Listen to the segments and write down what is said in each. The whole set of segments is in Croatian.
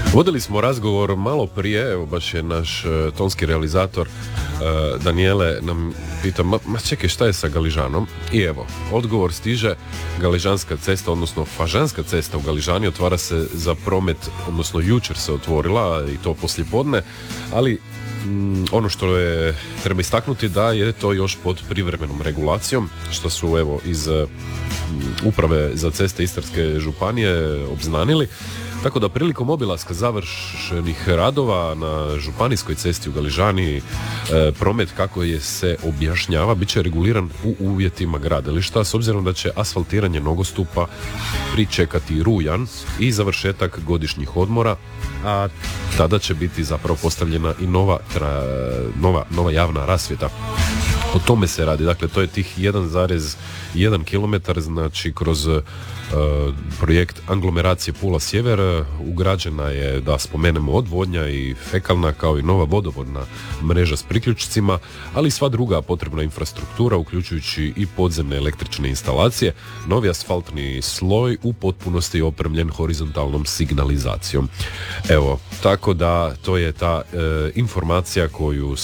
Vodili smo razgovor malo prije, evo baš je naš tonski realizator Daniele nam pita, ma čekaj, šta je sa Galižanom? I evo, odgovor stiže, Galižanska cesta, odnosno Fažanska cesta u Galižani otvara se za promet, odnosno jučer se otvorila i to poslijepodne, ali ono što je treba istaknuti da je to još pod privremenom regulacijom, što su evo iz Uprave za ceste Istarske županije obznanili. Tako da prilikom obilaska završenih radova na županijskoj cesti u Galižani promet, kako je se objašnjava, bit će reguliran u uvjetima gradilišta, s obzirom da će asfaltiranje nogostupa pričekati rujan i završetak godišnjih odmora, a tada će biti zapravo postavljena i nova javna rasvjeta. O tome se radi, dakle to je tih 1,1 km, znači kroz projekt aglomeracije Pula Sjever ugrađena je, da spomenemo, odvodnja i fekalna kao i nova vodovodna mreža s priključcima, ali i sva druga potrebna infrastruktura, uključujući i podzemne električne instalacije. Novi asfaltni sloj u potpunosti je opremljen horizontalnom signalizacijom. Evo, tako da to je ta informacija koju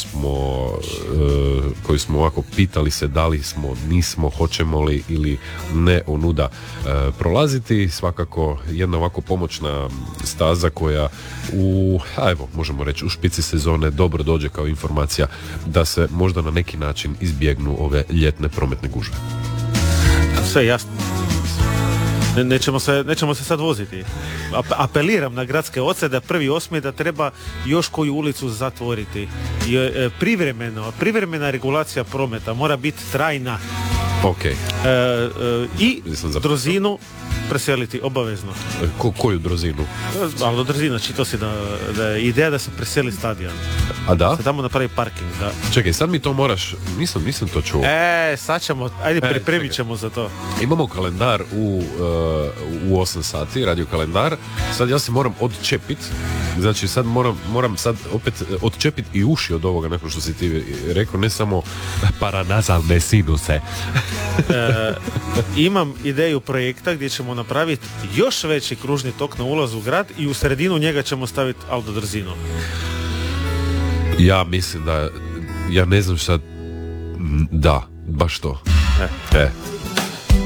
smo ovako pitali se da li smo, nismo, hoćemo li ili ne onuda prolaziti. Svakako jedna ovako pomoćna staza koja možemo reći u špici sezone dobro dođe kao informacija da se možda na neki način izbjegnu ove ljetne prometne gužve. Sve jasno. Nećemo se sad voziti. Apeliram na gradske oce da 1.8. da treba još koju ulicu zatvoriti. Privremena regulacija prometa mora biti trajna. Okay. I Drozinu preseliti obavezno. Koju Drozinu? Ali Drozina, čitao si da je ideja da se preseli stadion. A da? Se tamo napravi parking, da. Čekaj, sad mi to moraš, nisam to čuo. Sad ćemo, pripremit ćemo za to. Imamo kalendar u 8 sati, radio kalendar. Sad ja se moram odčepiti. Znači sad moram sad opet odčepiti i uši od ovoga, nakon što si ti rekao, ne samo paranazalne sinuse. Imam ideju projekta gdje ćemo napraviti još veći kružni tok na ulazu u grad i u sredinu njega ćemo staviti Aldo Drzinu. Ja mislim da, ja ne znam šta, da, baš to.